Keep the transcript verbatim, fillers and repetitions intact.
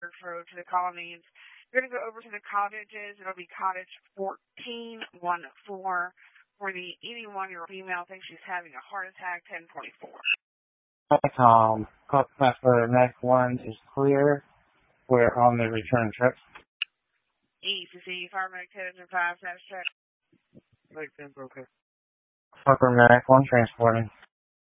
Road to the colonies. You're going to go over to the cottages. It'll be cottage fourteen one four. For the eighty-one-year-old female, thinks she's having a heart attack, ten twenty-four. Hi, Tom. Call for next one is clear. We're on the return trip. E C C, fireman code and five, status check. Like ten, okay. Parker Medic one transporting.